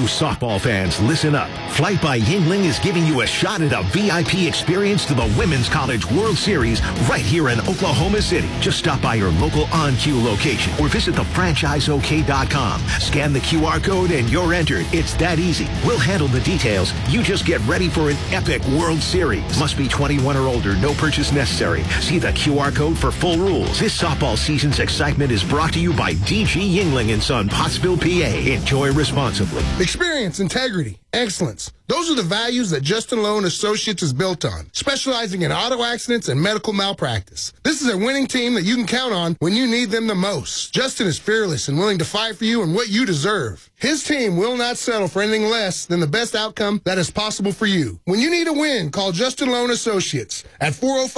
softball fans, listen up. Flight by Yingling is giving you a shot at a VIP experience to the Women's College World Series right here in Oklahoma City. Just stop by your local on-cue location or visit thefranchiseok.com. Scan the QR code and you're entered. It's that easy. We'll handle the details. You just get ready for an epic World Series. Must be 21 or older. No purchase necessary. See the QR code for full rules. This softball season's excitement is brought to you by DG Yingling and Son, Pottsville, PA. Enjoy responsibly. Experience, integrity, excellence. Those are the values that Justin Lowe and Associates is built on, specializing in auto accidents and medical malpractice. This is a winning team that you can count on when you need them the most. Justin is fearless and willing to fight for you and what you deserve. His team will not settle for anything less than the best outcome that is possible for you. When you need a win, call Justin Lowe and Associates at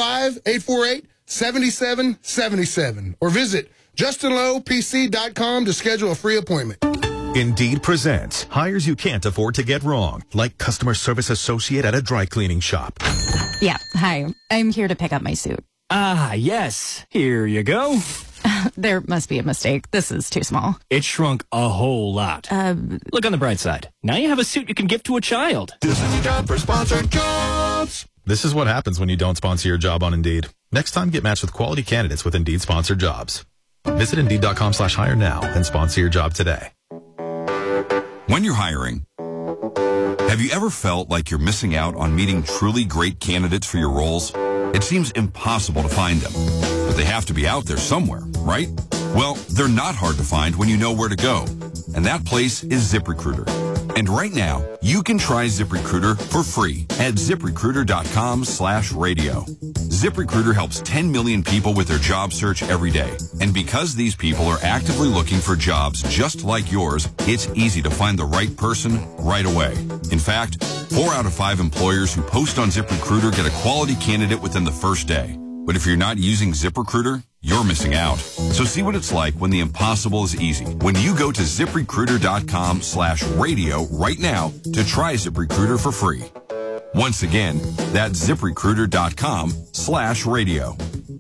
405-848-7777 or visit JustinLowePC.com to schedule a free appointment. Indeed presents hires you can't afford to get wrong, like customer service associate at a dry cleaning shop. Yeah, hi. I'm here to pick up my suit. Ah, yes. Here you go. There must be a mistake. This is too small. It shrunk a whole lot. Look on the bright side. Now you have a suit you can give to a child. This is your job for sponsored jobs. This is what happens when you don't sponsor your job on Indeed. Next time, get matched with quality candidates with Indeed sponsored jobs. Visit Indeed.com/hire now and sponsor your job today. When you're hiring, have you ever felt like you're missing out on meeting truly great candidates for your roles? It seems impossible to find them, but they have to be out there somewhere, right? Well, they're not hard to find when you know where to go, and that place is ZipRecruiter. And right now, you can try ZipRecruiter for free at ZipRecruiter.com/radio. ZipRecruiter helps 10 million people with their job search every day. And because these people are actively looking for jobs just like yours, it's easy to find the right person right away. In fact, 4 out of 5 employers who post on ZipRecruiter get a quality candidate within the first day. But if you're not using ZipRecruiter, you're missing out. So see what it's like when the impossible is easy. When you go to ZipRecruiter.com/radio right now to try ZipRecruiter for free. Once again, that's ZipRecruiter.com/radio.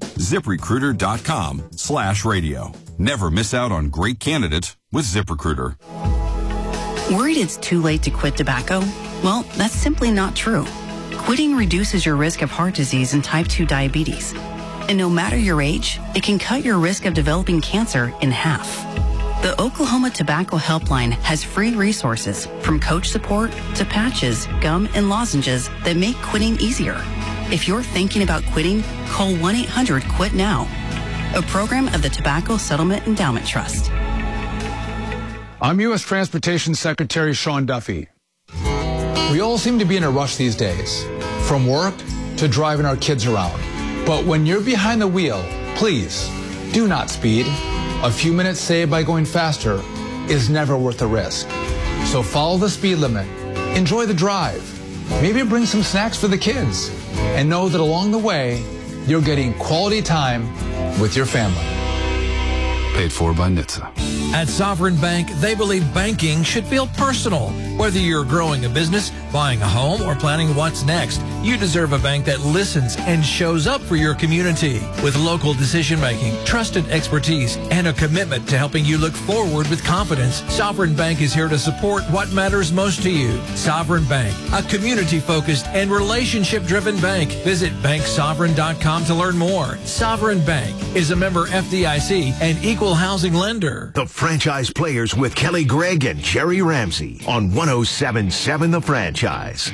ZipRecruiter.com/radio. Never miss out on great candidates with ZipRecruiter. Worried it's too late to quit tobacco? Well, that's simply not true. Quitting reduces your risk of heart disease and type 2 diabetes. And no matter your age, it can cut your risk of developing cancer in half. The Oklahoma Tobacco Helpline has free resources from coach support to patches, gum, and lozenges that make quitting easier. If you're thinking about quitting, call 1-800-QUIT-NOW, a program of the Tobacco Settlement Endowment Trust. I'm U.S. Transportation Secretary Sean Duffy. We all seem to be in a rush these days, from work to driving our kids around. But when you're behind the wheel, please do not speed. A few minutes saved by going faster is never worth the risk. So follow the speed limit, enjoy the drive, maybe bring some snacks for the kids, and know that along the way, you're getting quality time with your family. Paid for by NHTSA. At Sovereign Bank, they believe banking should feel personal. Whether you're growing a business, buying a home, or planning what's next, you deserve a bank that listens and shows up for your community. With local decision-making, trusted expertise, and a commitment to helping you look forward with confidence, Sovereign Bank is here to support what matters most to you. Sovereign Bank, a community-focused and relationship-driven bank. Visit banksovereign.com to learn more. Sovereign Bank is a member FDIC and equal housing lender. The Franchise Players with Kelly Gregg and Jerry Ramsey on 107.7 The Franchise.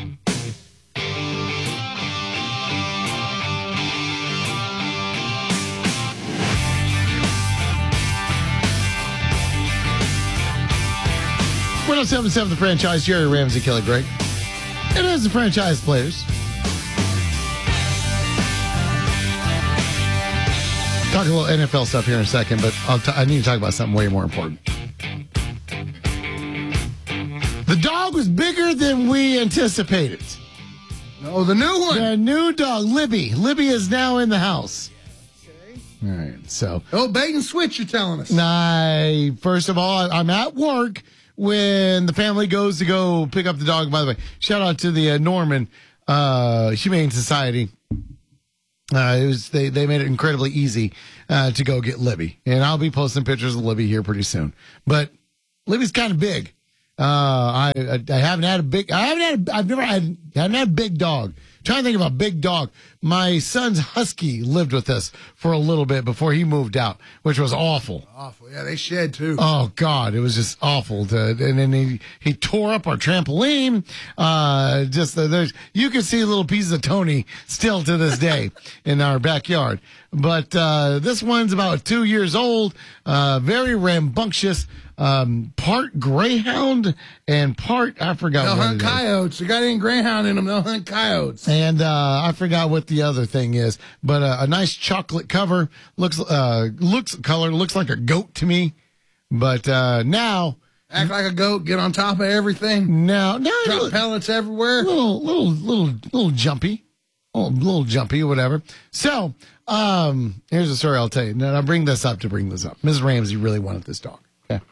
We're on 7-7 The Franchise. Jerry Ramsey, Kelly Gregg. It is the Franchise Players. Talk a little NFL stuff here in a second, but I need to talk about something way more important. The dog was bigger than we anticipated. Oh, the new one. The new dog, Libby. Libby is now in the house. Okay. All right, so. Oh, bait and switch, you're telling us. First of all, I'm at work when the family goes to go pick up the dog. By the way, shout out to the Norman Humane Society. They made it incredibly easy to go get Libby, and I'll be posting pictures of Libby here pretty soon. But Libby's kind of big. I haven't had a big. I've never had. Haven't had a big dog. Trying to think of a big dog. My son's husky lived with us for a little bit before he moved out, which was awful. Awful. Yeah, they shed too. Oh God, it was just awful. And then he tore up our trampoline. You can see little pieces of Tony still to this day in our backyard. But this one's about 2 years old. Very rambunctious. Part greyhound and part, I forgot they'll what hunt coyotes. You got any greyhound in them, they'll hunt coyotes. And I forgot what the other thing is, but a nice chocolate cover. Looks like a goat to me. But now act like a goat, get on top of everything. Now drop pellets everywhere. Little jumpy. Little jumpy, whatever. So, here's a story I'll tell you. And I'll bring this up. Mrs. Ramsey really wanted this dog. Okay.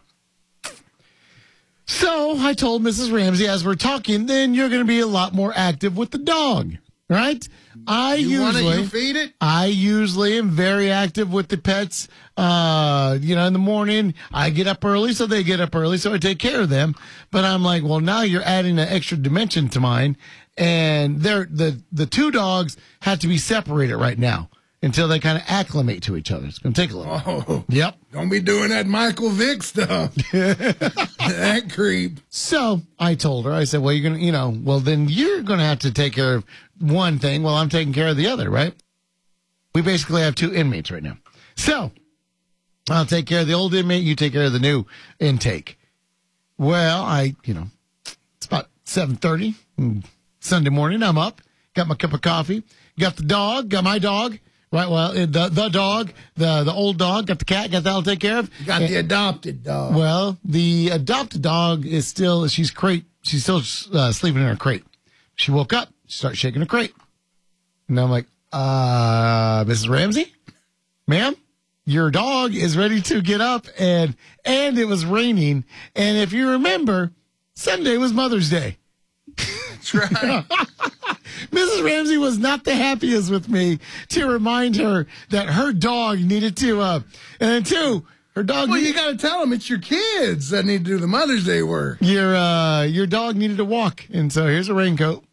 So I told Mrs. Ramsey, as we're talking, then you're going to be a lot more active with the dog, right? You feed it? I usually am very active with the pets. In the morning, I get up early, so they get up early, so I take care of them. But I'm like, well, now you're adding an extra dimension to mine. And the two dogs have to be separated right now until they kind of acclimate to each other. It's going to take a little while. Oh, yep. Don't be doing that Michael Vick stuff. That creep. So I told her, I said, well, then you're going to have to take care of one thing while I'm taking care of the other, right? We basically have two inmates right now. So I'll take care of the old inmate. You take care of the new intake. Well, it's about 7:30 Sunday morning. I'm up, got my cup of coffee, got the dog, got my dog. Right, well, the dog, the old dog, got the cat, got that I'll take care of. You got the adopted dog. Well, the adopted dog is still, she's still sleeping in her crate. She woke up, she started shaking her crate. And I'm like, Mrs. Ramsey, ma'am, your dog is ready to get up, and it was raining. And if you remember, Sunday was Mother's Day. That's right. Mrs. Ramsey was not the happiest with me to remind her that her dog needed to, and then two, her dog. Well, you got to tell them it's your kids that need to do the Mother's Day work. Your dog needed to walk, and so here's a raincoat.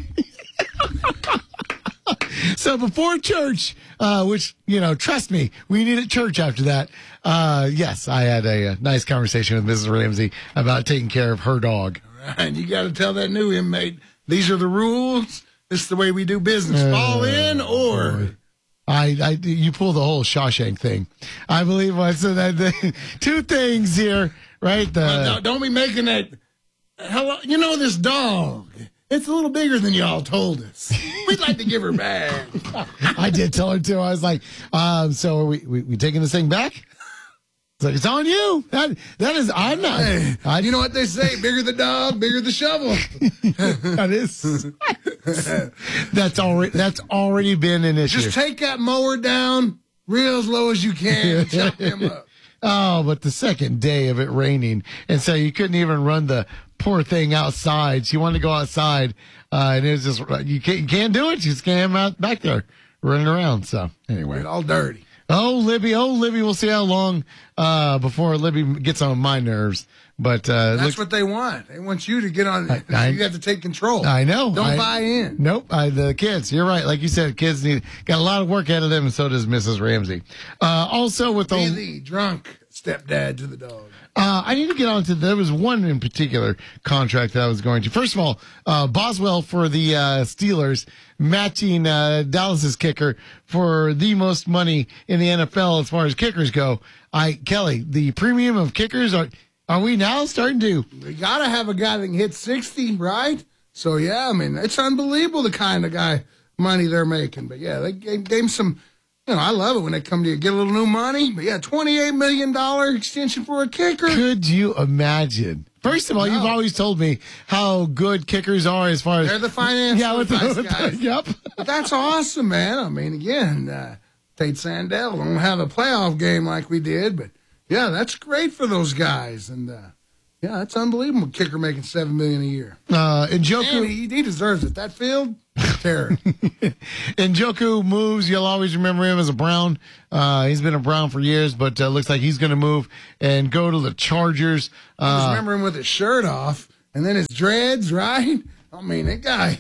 So before church, which, trust me, we needed church after that. Yes, I had a nice conversation with Mrs. Ramsey about taking care of her dog. All right, you got to tell that new inmate, these are the rules. This is the way we do business. Fall in or... You pull the whole Shawshank thing. I believe so that two things here, right? Don't be making that. Hello, this dog. It's a little bigger than y'all told us. We'd like to give her back. I did tell her too. I was like, so are we taking this thing back? It's like, it's on you. That is, I'm not. Hey, you know what they say? Bigger the dog, bigger the shovel. That is. That's already been an issue. Just take that mower down real as low as you can. Chop him up. Oh, but the second day of it raining, and so you couldn't even run the poor thing outside. She wanted to go outside, and it was just you can't do it. You just can't have him out back there running around. So anyway, all dirty. Oh, Libby, we'll see how long before Libby gets on my nerves. But that's what they want. They want you to get on. You have to take control. I know. Don't buy in. Nope. The kids. You're right. Like you said, kids got a lot of work out of them, and so does Mrs. Ramsey. Also, with the drunk stepdad to the dog. I need to get on to. There was one in particular contract that I was going to. First of all, Boswell for the Steelers matching Dallas's kicker for the most money in the NFL as far as kickers go. Kelly, the premium of kickers are we now starting to? We got to have a guy that can hit 60, right? So yeah, I mean it's unbelievable the kind of guy money they're making. But yeah, they gave him some. I love it when they come to you, get a little new money. But yeah, $28 million extension for a kicker. Could you imagine? First of all, you've always told me how good kickers are as far as... They're the finance guys. Yep. But that's awesome, man. I mean, again, Tate Sandell don't have a playoff game like we did. But, yeah, that's great for those guys. And Yeah, that's unbelievable. Kicker making $7 million a year. Njoku, Man, he deserves it. That field, terror. Njoku moves. You'll always remember him as a Brown. He's been a Brown for years, but looks like he's going to move and go to the Chargers. I just remember him with his shirt off and then his dreads, right? I mean, that guy.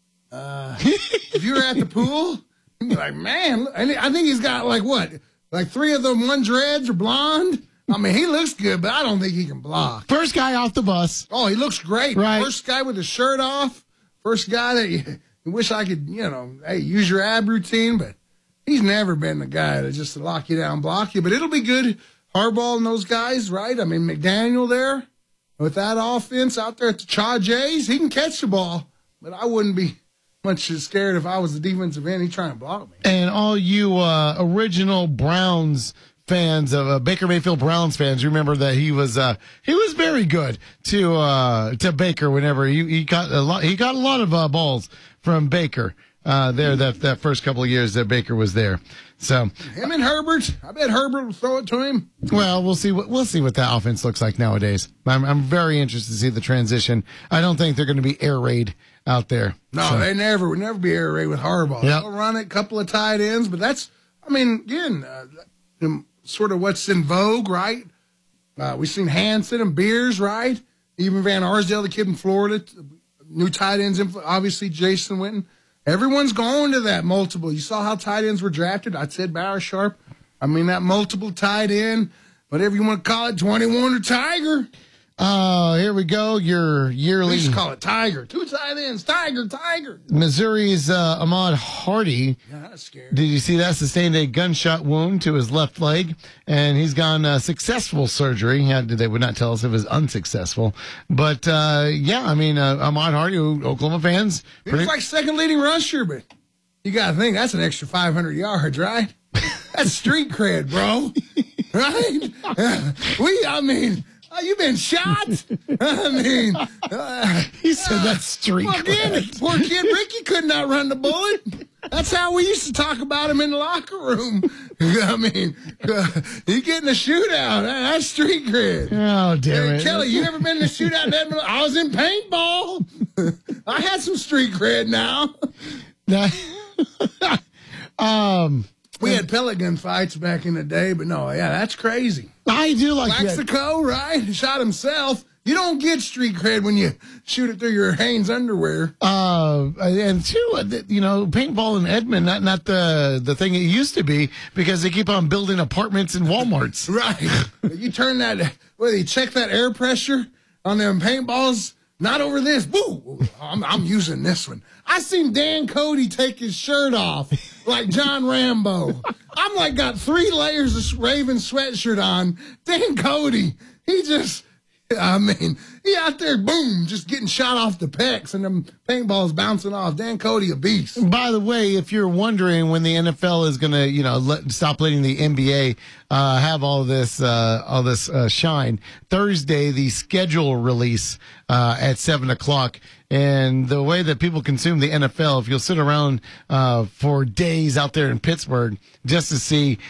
If you were at the pool, you'd be like, man, and I think he's got like 3 of them, 1 dreads are blonde. I mean, he looks good, but I don't think he can block. First guy off the bus. Oh, he looks great. Right. First guy with his shirt off. First guy that you wish I could, use your ab routine, but he's never been the guy to just lock you down, block you. But it'll be good. Harbaugh and those guys, right? I mean, McDaniel there with that offense out there at the Chargers, he can catch the ball, but I wouldn't be much scared if I was the defensive end. He's trying to block me. And all you original Browns fans of Baker Mayfield Browns fans remember that he was very good to Baker whenever he got a lot of balls from Baker there that first couple of years that Baker was there. So him and Herbert, I bet Herbert will throw it to him. Well, we'll see what that offense looks like nowadays. I'm very interested to see the transition. I don't think they're going to be air raid out there. No, they would never be air raid with Harbaugh. Yep. They'll run it, a couple of tight ends, but that's, I mean, again, sort of what's in vogue, right? We've seen Hansen and Beers, right? Even Van Arsdale, the kid in Florida, new tight ends, obviously Jason Witten. Everyone's going to that multiple. You saw how tight ends were drafted. I said Bauer Sharp. I mean, that multiple tight end, whatever you want to call it, 21 or Tiger. Here we go. Your yearly. We used to call it Tiger. 2 tight ends. Tiger. Missouri's Ahmad Hardy. Yeah, that's scary. Did you see that? Sustained a gunshot wound to his left leg, and he's gone successful surgery. They would not tell us if it was unsuccessful. But, Ahmad Hardy, Oklahoma fans. He was like second leading rusher, but you got to think that's an extra 500 yards, right? That's street cred, bro. Right? You've been shot? He said that's street cred. Poor kid Ricky could not run the bullet. That's how we used to talk about him in the locker room. He getting a shootout. That's street cred. Oh, damn it. Kelly, you ever been in a shootout in Edmond? I was in paintball. I had some street cred now. We had pellet gun fights back in the day, but no, yeah, that's crazy. I do like that. Plaxico, right? He shot himself. You don't get street cred when you shoot it through your Hanes underwear. And two, paintball in Edmond, not the thing it used to be because they keep on building apartments and Walmarts. Right. You turn that, you check that air pressure on them paintballs. Not over this. Woo! I'm using this one. I seen Dan Cody take his shirt off like John Rambo. I'm got 3 layers of Raven sweatshirt on. Dan Cody, he out there, boom, just getting shot off the pecs and them paintballs bouncing off. Dan Cody, a beast. By the way, if you're wondering when the NFL is going to, stop letting the NBA have all this shine, Thursday, the schedule release at 7:00. And the way that people consume the NFL, if you'll sit around for days out there in Pittsburgh just to see,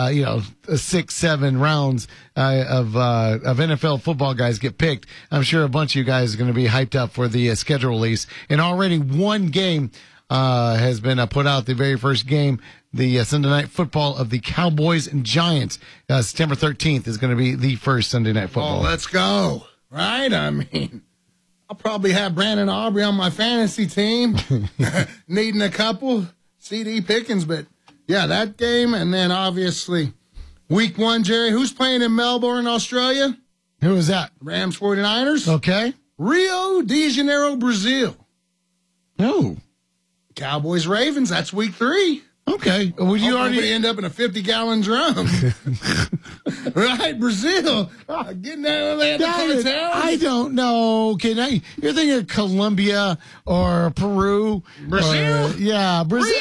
6-7 rounds of NFL football guys get picked, I'm sure a bunch of you guys are going to be hyped up for the schedule release. And already one game has been put out, the very first game, the Sunday Night Football of the Cowboys and Giants. September 13th is going to be the first Sunday Night Football. Oh, let's go. Right? I'll probably have Brandon Aubrey on my fantasy team, needing a couple CD Pickens, but yeah, that game. And then obviously week 1, Jerry, who's playing in Melbourne, Australia? Who is that? Rams 49ers. Okay. Rio de Janeiro, Brazil. No. Cowboys Ravens, that's week 3. Okay. Would you already end up in a 50-gallon drum? Right, Brazil. Getting down there to hotel. I don't know. Okay, you're thinking of Colombia or Peru. Brazil? Brazil.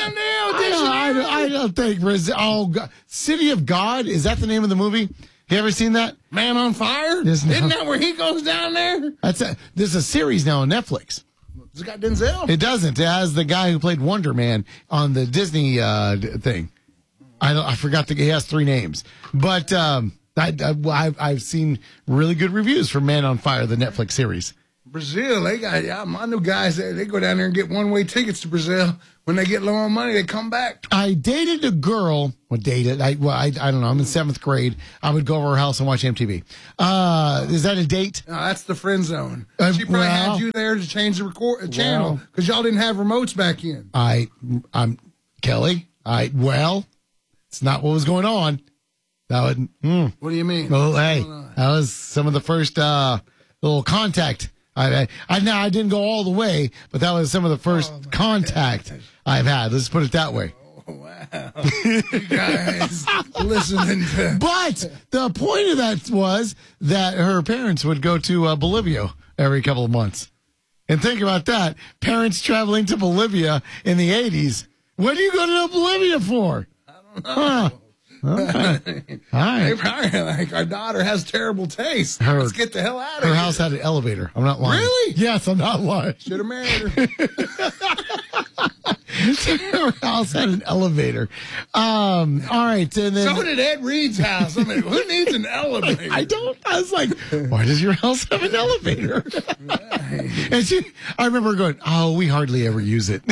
I don't think Brazil. Oh, God. City of God? Is that the name of the movie? You ever seen that? Man on Fire? Isn't that where he goes down there? There's a series now on Netflix. Has it got Denzel? It doesn't. It has the guy who played Wonder Man on the Disney thing. I forgot he has 3 names. But I've seen really good reviews for Man on Fire, the Netflix series. Brazil, they got my new guys. They go down there and get one-way tickets to Brazil. When they get low on money, they come back. I dated a girl. I don't know. I'm in 7th grade. I would go over her house and watch MTV. Is that a date? No, that's the friend zone. She probably had you there to change the channel because y'all didn't have remotes back in. I'm Kelly. It's not what was going on. That would. What do you mean? Oh, hey, that was some of the first little contact. I didn't go all the way, but that was some of the first contact I've had. Let's put it that way. Oh, wow. You guys listening to... But the point of that was that her parents would go to Bolivia every couple of months. And think about that. Parents traveling to Bolivia in the 80s. What do you go to Bolivia for? I don't know. Okay. All right. They probably like, our daughter has terrible taste. Let's get the hell out of here. Her house had an elevator. I'm not lying. Really? Yes, I'm not lying. Should have married her. Her house had an elevator. All right. And then, so did Ed Reed's house. I mean, who needs an elevator? I was like, why does your house have an elevator? And I remember going, we hardly ever use it.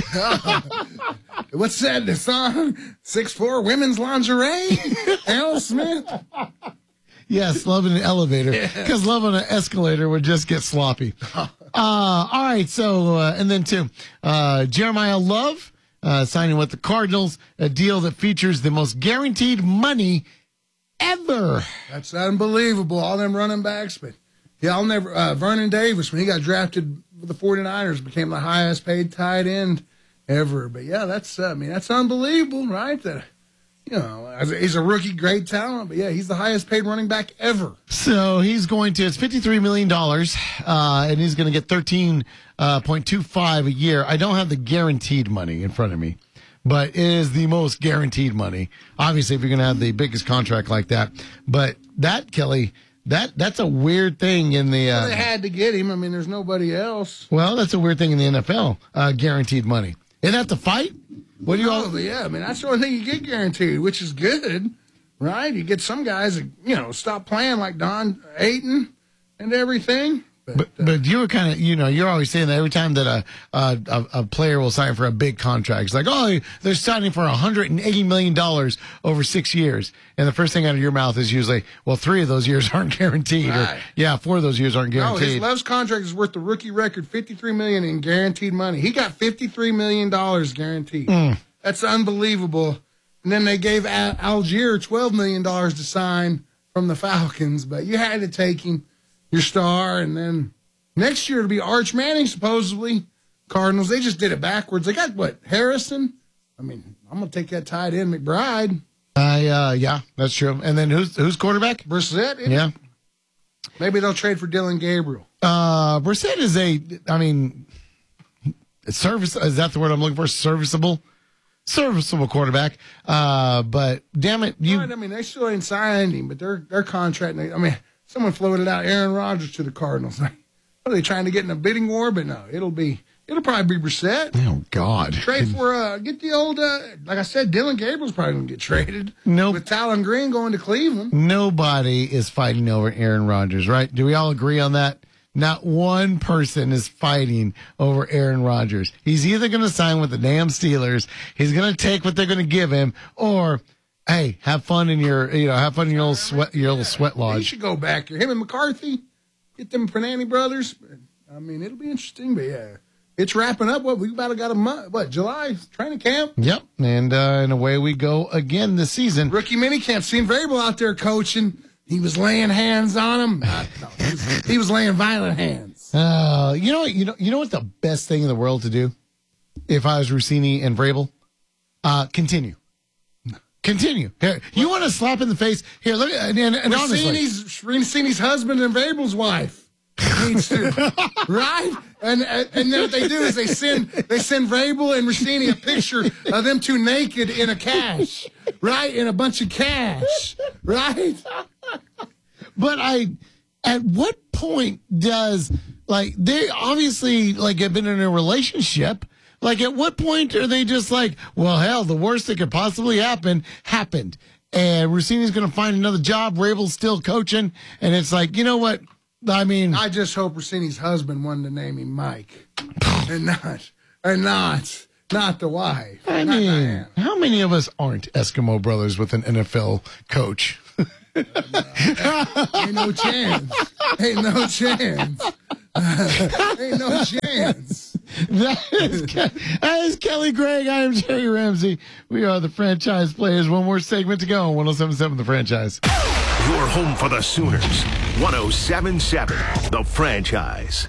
What's that? The song 6'4" women's lingerie? Al Smith? Yes, loving an elevator. Because loving an escalator would just get sloppy. All right, so, and then too, Jeremiah Love signing with the Cardinals, a deal that features the most guaranteed money ever. That's unbelievable, all them running backs. But, yeah, I'll never, Vernon Davis, when he got drafted with the 49ers, became the highest paid tight end ever. But, yeah, that's unbelievable, right? That, he's a rookie, great talent, but yeah, he's the highest paid running back ever. So it's $53 million, and he's going to get 13.25 a year. I don't have the guaranteed money in front of me, but it is the most guaranteed money. Obviously, if you're going to have the biggest contract like that. But that, Kelly, that's a weird thing in the... they had to get him. I mean, there's nobody else. Well, that's a weird thing in the NFL, guaranteed money. Isn't that the fight? What do you all? Yeah, I mean, that's the only thing you get guaranteed, which is good, right? You get some guys that, stop playing like Don Ayton and everything. But you were kind of, you're always saying that every time that a player will sign for a big contract, it's like, they're signing for $180 million over 6 years. And the first thing out of your mouth is usually, 3 of those years aren't guaranteed. Right. Or, 4 of those years aren't guaranteed. No, his Love's contract is worth the rookie record, $53 million in guaranteed money. He got $53 million guaranteed. That's unbelievable. And then they gave Algier $12 million to sign from the Falcons, but you had to take him. Your star, and then next year it'll be Arch Manning, supposedly. Cardinals, they just did it backwards. They got, Harrison? I mean, I'm going to take that tight end, McBride. Yeah, that's true. And then who's quarterback? Brissett? Yeah. Maybe they'll trade for Dylan Gabriel. Brissett is is that the word I'm looking for? Serviceable quarterback. But damn it, Right, I mean, they still ain't signed him, but their contract, someone floated out Aaron Rodgers to the Cardinals. Are they trying to get in a bidding war? But no, it'll probably be Brissett. Oh God! Trade for get the old like I said, Dylan Gabriel's probably gonna get traded. Nope. With Talon Green going to Cleveland. Nobody is fighting over Aaron Rodgers, right? Do we all agree on that? Not one person is fighting over Aaron Rodgers. He's either going to sign with the damn Steelers, he's going to take what they're going to give him, or hey, have fun in your little sweat lodge. He should go back here. Him and McCarthy, get them Panani brothers. I mean, it'll be interesting, but yeah, it's wrapping up. We about got a month. July training camp. Yep, and away we go again this season. Rookie minicamp. Seen Vrabel out there coaching. He was laying hands on him. He was laying violent hands. You know what the best thing in the world to do? If I was Rossini and Vrabel, continue. Here, you want to slap in the face? Here, look. And Rossini's husband and Vrabel's wife needs to, right? And then what they do is they send Vrabel and Rossini a picture of them two naked in a cache, right? In a bunch of cash, right? But at what point does they obviously have been in a relationship? At what point are they just well, hell, the worst that could possibly happen happened. and Rossini's going to find another job. Rabel's still coaching, and it's like, you know what? I mean, I just hope Rossini's husband wanted to name him Mike, and not the wife. I mean, how many of us aren't Eskimo brothers with an NFL coach? Ain't no chance. Ain't no chance. Ain't no chance. That is Kelly Gregg. I am Jerry Ramsey. We are the Franchise Players. One more segment to go on 107.7 The Franchise. Your home for the Sooners. 107.7 The Franchise.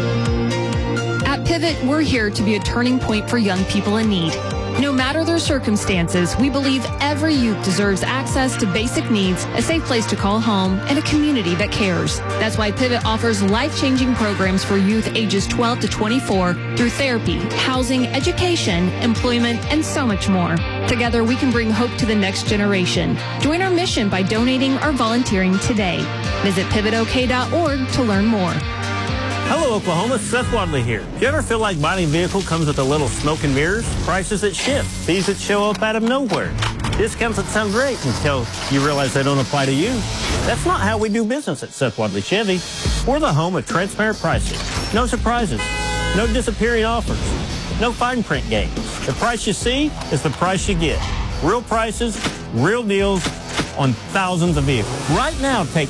At Pivot, we're here to be a turning point for young people in need. No matter their circumstances, we believe every youth deserves access to basic needs, a safe place to call home, and a community that cares. That's why Pivot offers life-changing programs for youth ages 12 to 24 through therapy, housing, education, employment, and so much more. Together, we can bring hope to the next generation. Join our mission by donating or volunteering today. Visit pivotok.org to learn more. Hello, Oklahoma. Seth Wadley here. Do you ever feel like buying a vehicle comes with a little smoke and mirrors? Prices that shift, fees that show up out of nowhere, discounts that sound great until you realize they don't apply to you. That's not how we do business at Seth Wadley Chevy. We're the home of transparent pricing. No surprises. No disappearing offers. No fine print games. The price you see is the price you get. Real prices, real deals on thousands of vehicles. Right now, take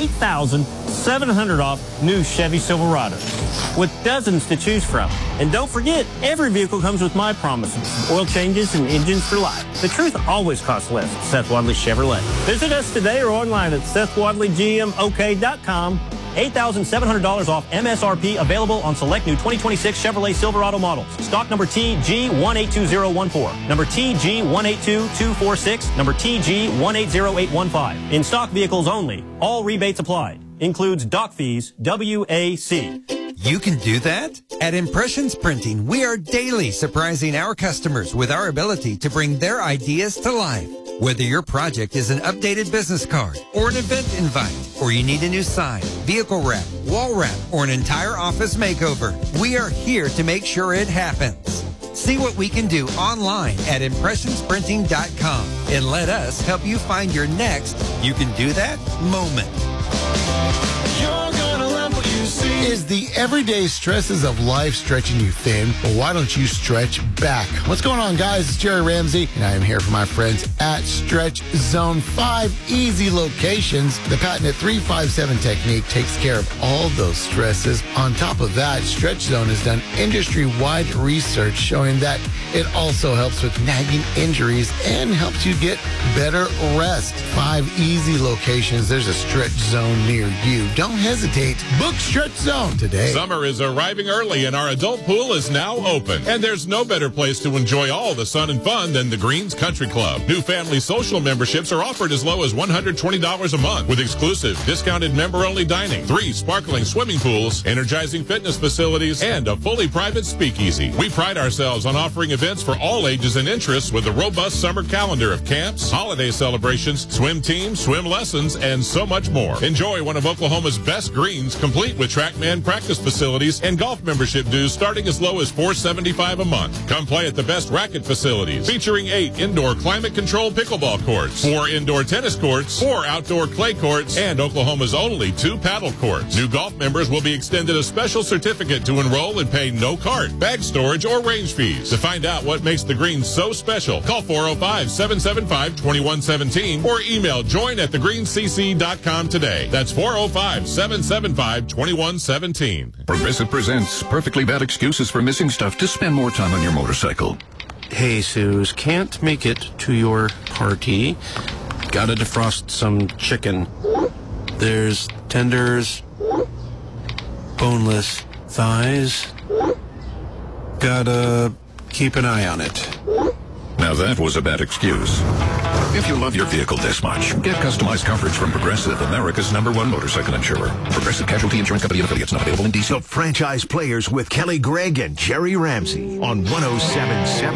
$8,700 off new Chevy Silverados with dozens to choose from. And don't forget, every vehicle comes with my promises, oil changes and engines for life. The truth always costs less at Seth Wadley Chevrolet. Visit us today or online at SethWadleyGMOK.com. $8,700 off MSRP available on select new 2026 Chevrolet Silverado models. Stock number TG182014, number TG182246, number TG180815. In stock vehicles only. All rebates applied. Includes dock fees, WAC. You can do that? At Impressions Printing, we are daily surprising our customers with our ability to bring their ideas to life. Whether your project is an updated business card or an event invite, or you need a new sign, vehicle wrap, wall wrap, or an entire office makeover, we are here to make sure it happens. See what we can do online at impressionsprinting.com and let us help you find your next you can do that moment. You're gonna love what you see. Is the everyday stresses of life stretching you thin? Well, why don't you stretch back? What's going on, guys? It's Jerry Ramsey, and I am here for my friends at Stretch Zone. 5 easy locations. The patented 357 technique takes care of all those stresses. On top of that, Stretch Zone has done industry-wide research showing that it also helps with nagging injuries and helps you get better rest. 5 easy locations. There's a Stretch Zone near you. Don't hesitate. Book Stretch Zone today. Summer is arriving early and our adult pool is now open. And there's no better place to enjoy all the sun and fun than the Greens Country Club. New family social memberships are offered as low as $120 a month with exclusive discounted member-only dining, 3 sparkling swimming pools, energizing fitness facilities, and a fully private speakeasy. We pride ourselves on offering events for all ages and interests with a robust summer calendar of camps, holiday celebrations, swim teams, swim lessons, and so much more. Enjoy one of Oklahoma's best greens, complete with TrackMan practice facilities and golf membership dues starting as low as $475 a month. Come play at the best racket facilities, featuring 8 indoor climate-controlled pickleball courts, 4 indoor tennis courts, 4 outdoor clay courts, and Oklahoma's only 2 paddle courts. New golf members will be extended a special certificate to enroll and pay no cart, bag storage, or range fees. To find out what makes the greens so special, call 405-775-2117 or email join@thegreenscc.com today. That's 405-775-2117. Progressive presents Perfectly Bad Excuses for Missing Stuff to Spend More Time on Your Motorcycle. Hey, Suze, can't make it to your party. Gotta defrost some chicken. There's tenders, boneless thighs. Gotta keep an eye on it. Now that was a bad excuse. If you love your vehicle this much, get customized coverage from Progressive, America's #1 motorcycle insurer. Progressive Casualty Insurance Company and affiliates, not available in DC. The Franchise Players with Kelly Gregg and Jerry Ramsey on 107.7